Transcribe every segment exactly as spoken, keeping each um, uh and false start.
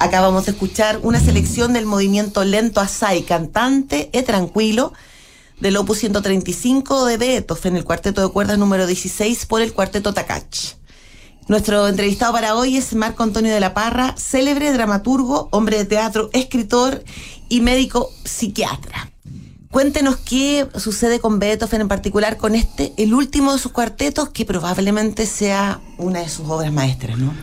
Acabamos de escuchar una selección del movimiento lento assai, cantante e tranquilo, del opus ciento treinta y cinco de Beethoven, el cuarteto de cuerdas número dieciséis por el cuarteto Takach. Nuestro entrevistado para hoy es Marco Antonio de la Parra, célebre dramaturgo, hombre de teatro, escritor y médico psiquiatra. Cuéntenos qué sucede con Beethoven, en particular con este, el último de sus cuartetos, que probablemente sea una de sus obras maestras, ¿no?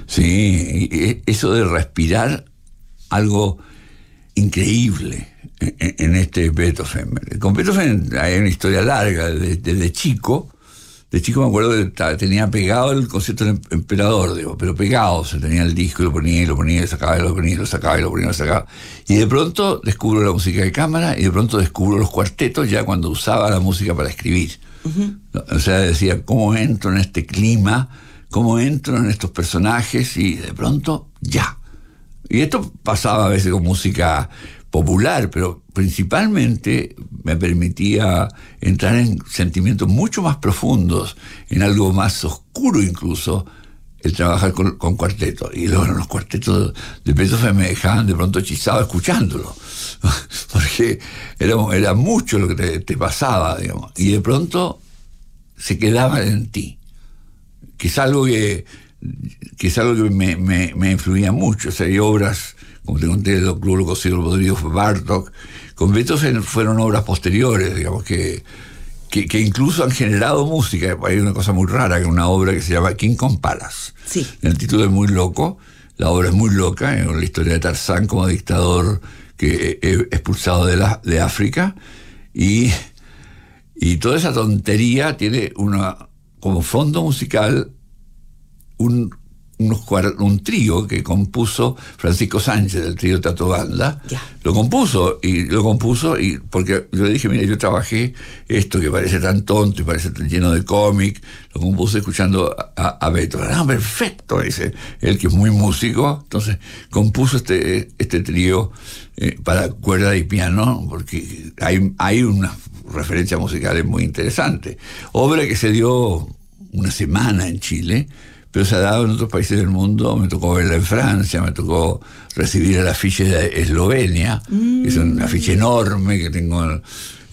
Sí, eso de respirar algo increíble en, en este Beethoven. Con Beethoven hay una historia larga, desde, desde chico. De chico me acuerdo que tenía pegado el concierto del emperador, digo, pero pegado, o sea, tenía el disco y lo ponía y lo ponía y lo sacaba y lo ponía y lo sacaba y lo ponía y lo sacaba. Y de pronto descubro la música de cámara y de pronto descubro los cuartetos ya cuando usaba la música para escribir. Uh-huh. O sea, decía, ¿cómo entro en este clima? ¿Cómo entro en estos personajes? Y de pronto, ya. Y esto pasaba a veces con música popular, pero principalmente me permitía entrar en sentimientos mucho más profundos, en algo más oscuro incluso, el trabajar con, con cuartetos. Y bueno, los cuartetos de Beethoven me dejaban de pronto hechizado escuchándolo, porque era, era mucho lo que te, te pasaba, digamos, y de pronto se quedaban en ti, que es algo que, que, es algo que me, me, me influía mucho. O sea, hay obras, como te conté, el Club Cosido Rodrigo Bartók. Con Beethoven fueron obras posteriores, digamos, que, que, que incluso han generado música. Hay una cosa muy rara, que una obra que se llama King Kong Palace. Sí. El título es muy loco, la obra es muy loca, es la historia de Tarzán como dictador que es expulsado de, la, de África, y, y toda esa tontería tiene una, como fondo musical, un Unos, un trío que compuso Francisco Sánchez, del trío Tato Banda. Yeah. Lo compuso, y lo compuso, y porque yo le dije, mira, yo trabajé esto que parece tan tonto y parece tan lleno de cómic, lo compuse escuchando a, a Beethoven. Ah, perfecto, dice él, que es muy músico. Entonces compuso este, este trío eh, para cuerda y piano, porque hay, hay unas referencias musicales muy interesantes. Obra que se dio una semana en Chile, pero se ha dado en otros países del mundo. Me tocó verla en Francia, me tocó recibir el afiche de Eslovenia, mm. que es un afiche enorme que tengo en,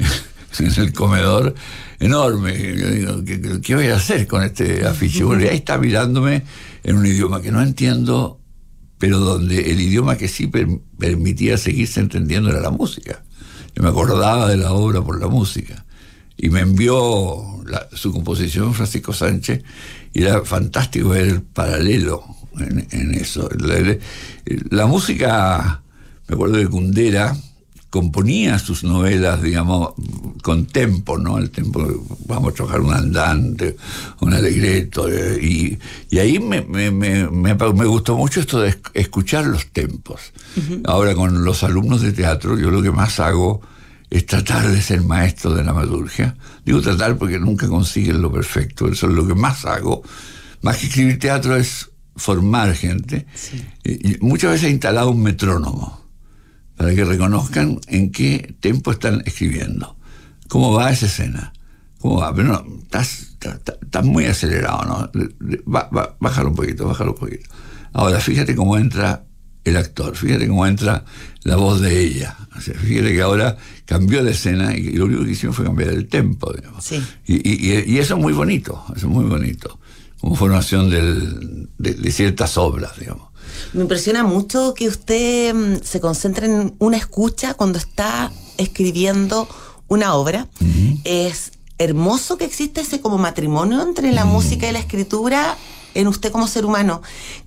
en el comedor, enorme. Yo digo, ¿qué, qué voy a hacer con este afiche? Bueno, y ahí está mirándome en un idioma que no entiendo, pero donde el idioma que sí per, permitía seguirse entendiendo era la música. Yo me acordaba de la obra por la música. Y me envió la, su composición, Francisco Sánchez, y era fantástico ver el paralelo en, en eso. La, la música, me acuerdo de Kundera, componía sus novelas, digamos, con tempo, ¿no? El tempo, vamos a trabajar un andante, un alegreto, y, y ahí me, me, me, me, me gustó mucho esto de escuchar los tempos. Uh-huh. Ahora, con los alumnos de teatro, yo lo que más hago es tratar de ser maestro de dramaturgia. Digo tratar porque nunca consiguen lo perfecto, eso es lo que más hago. Más que escribir teatro es formar gente. Sí. Y muchas veces he instalado un metrónomo para que reconozcan en qué tempo están escribiendo, cómo va esa escena, cómo va. Pero no, estás, estás, estás muy acelerado, ¿no? Va, va, bájalo un poquito, bájalo un poquito. Ahora, fíjate cómo entra el actor, fíjate cómo entra la voz de ella. O sea, fíjate que ahora cambió la escena y lo único que hicieron fue cambiar el tempo, digamos. Sí. Y, y, y eso es muy bonito, eso es muy bonito, como formación del, de, de ciertas obras, digamos. Me impresiona mucho que usted um, se concentre en una escucha cuando está escribiendo una obra. Uh-huh. Es hermoso que existe ese como matrimonio entre la uh-huh. música y la escritura en usted como ser humano.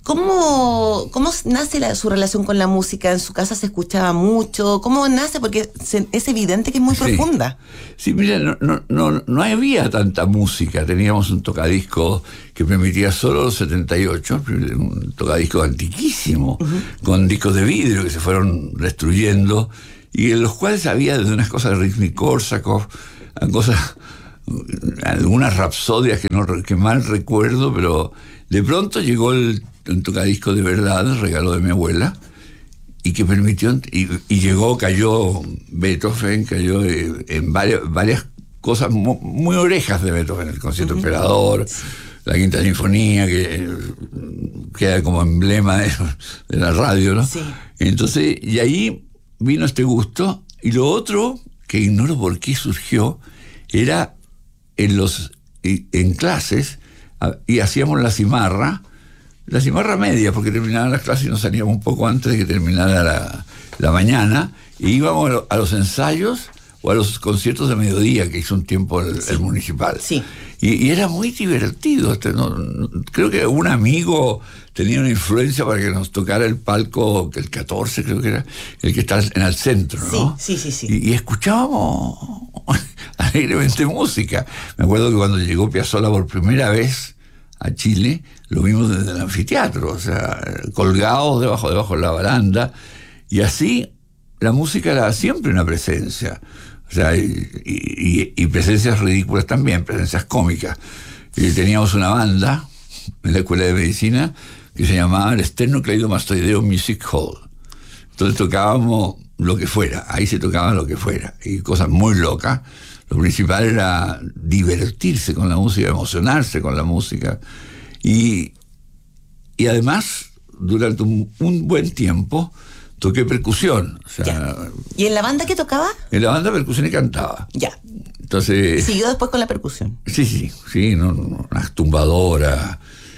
¿Cómo, cómo nace la, su relación con la música? ¿En su casa se escuchaba mucho? ¿Cómo nace? Porque se, es evidente que es muy sí. profunda. Sí, mira, no, no, no, no había tanta música. Teníamos un tocadisco que permitía solo los setenta y ocho, un tocadisco antiquísimo, uh-huh. con discos de vidrio que se fueron destruyendo, y en los cuales había desde unas cosas de Rimsky-Korsakov, a cosas, algunas rapsodias que, no, que mal recuerdo, pero de pronto llegó el, el tocadisco de verdad, el regalo de mi abuela, y que permitió, y, y llegó, cayó Beethoven, cayó en varias, varias cosas muy, muy orejas de Beethoven, el concierto uh-huh. Emperador, la Quinta Sinfonía, que queda como emblema de, de la radio, ¿no? Sí. Entonces, y ahí vino este gusto. Y lo otro, que ignoro por qué surgió, era en los en clases, y hacíamos la cimarra, la cimarra media, porque terminaban las clases y nos salíamos un poco antes de que terminara la, la mañana, y íbamos a, lo, a los ensayos o a los conciertos de mediodía que hizo un tiempo el, sí. el municipal. Sí. Y, y era muy divertido. Este, no, no, creo que un amigo tenía una influencia para que nos tocara el palco, el catorce creo que era, el que está en el centro, ¿no? Sí, sí, sí. sí. Y, y escuchábamos alegremente música. Me acuerdo que cuando llegó Piazzolla por primera vez a Chile, lo vimos desde el anfiteatro, o sea, colgados debajo, debajo de la baranda, y así la música era siempre una presencia. O sea, y, y, y presencias ridículas también, presencias cómicas. Y teníamos una banda en la Escuela de Medicina que se llamaba el Sternocleidomastoideo Music Hall. Entonces tocábamos lo que fuera, ahí se tocaba lo que fuera, y cosas muy locas. Lo principal era divertirse con la música, emocionarse con la música. Y, y además, durante un, un buen tiempo, toqué percusión. O sea, ya. ¿Y en la banda qué tocaba? En la banda percusión y cantaba. Ya. Entonces. ¿Siguió después con la percusión? Sí, sí, sí, no, no, unas tumbadoras,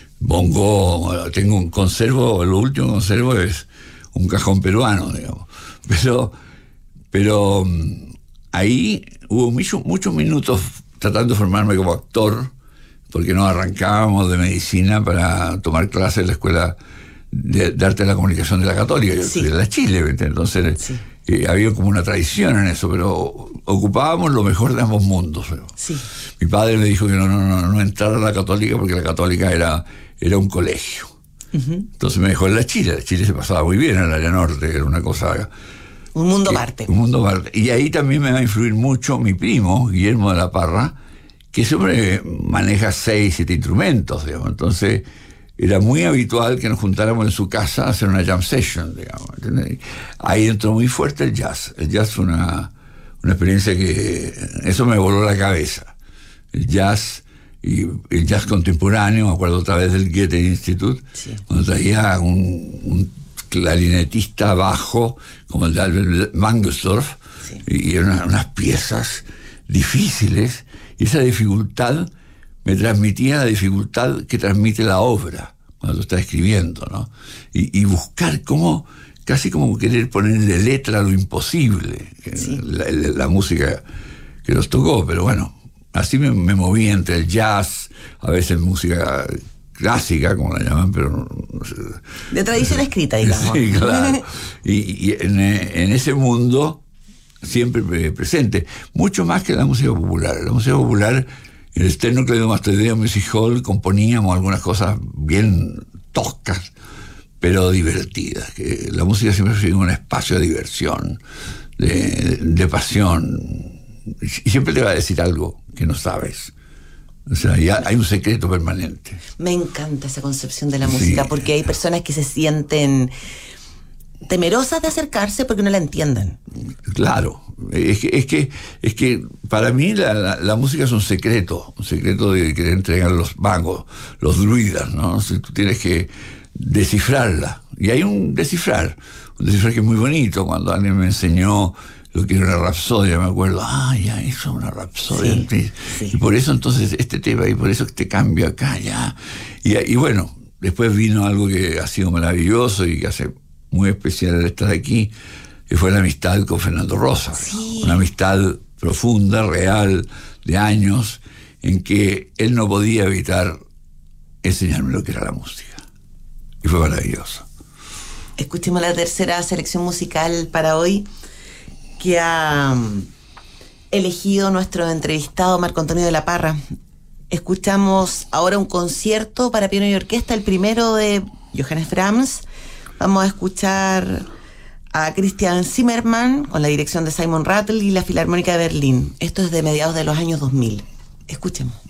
bongo, tengo un conservo, lo último que conservo es un cajón peruano, digamos. Pero, pero ahí hubo muchos, muchos minutos tratando de formarme como actor, porque nos arrancábamos de medicina para tomar clases en la escuela de, de arte de la comunicación de la Católica, yo sí. de la Chile, entonces sí. eh, había como una tradición en eso, pero ocupábamos lo mejor de ambos mundos. Sí. Mi padre me dijo que no, no, no, no entrara a la Católica porque la Católica era, era un colegio. Uh-huh. Entonces me dejó en la Chile, la Chile se pasaba muy bien en el área norte, era una cosa... Un mundo aparte. Un mundo aparte. Y ahí también me va a influir mucho mi primo, Guillermo de la Parra, que siempre maneja seis, siete instrumentos, digamos. Entonces era muy habitual que nos juntáramos en su casa a hacer una jam session, digamos. ¿Entendés? Ahí entró muy fuerte el jazz. El jazz fue una, una experiencia que... Eso me voló la cabeza. El jazz y el jazz contemporáneo, me acuerdo otra vez del Goethe Institute, sí. Cuando traía un... un clarinetista bajo como el de Albert Mangelsdorff, sí. y eran unas, unas piezas difíciles, y esa dificultad me transmitía la dificultad que transmite la obra cuando está escribiendo, ¿no? Y, y buscar cómo, casi como querer ponerle letra a lo imposible, sí. la, la, la música que nos tocó, pero bueno, así me, me moví entre el jazz, a veces música clásica, como la llaman, pero... De tradición escrita, digamos. Sí, claro. Y, y en, en ese mundo siempre presente, mucho más que la música popular. La música popular, en el Sternocleidomastoideo Music Hall, componíamos algunas cosas bien toscas, pero divertidas. Que la música siempre ha sido un espacio de diversión, de, de pasión. Y siempre te va a decir algo que no sabes. O sea, ya hay un secreto permanente. Me encanta esa concepción de la música, sí. Porque hay personas que se sienten temerosas de acercarse porque no la entienden. Claro, es que, es que, es que para mí la, la, la música es un secreto, un secreto de que entregan los magos, los druidas, ¿no? O sea, tú tienes que descifrarla. Y hay un descifrar, un descifrar que es muy bonito. Cuando alguien me enseñó lo que era una rapsodia, me acuerdo, ah, ya, eso es una rapsodia. Sí, sí. Y por eso entonces este tema, y por eso este cambio acá, ya. Y, y bueno, después vino algo que ha sido maravilloso y que hace muy especial el estar aquí, que fue la amistad con Fernando Rosa. Sí. Una amistad profunda, real, de años, en que él no podía evitar enseñarme lo que era la música. Y fue maravilloso. Escuchemos la tercera selección musical para hoy, que ha elegido nuestro entrevistado Marco Antonio de la Parra. Escuchamos ahora un concierto para piano y orquesta, el primero de Johannes Brahms. Vamos a escuchar a Christian Zimmermann con la dirección de Simon Rattle y la Filarmónica de Berlín. Esto es de mediados de los años dos mil. Escuchemos.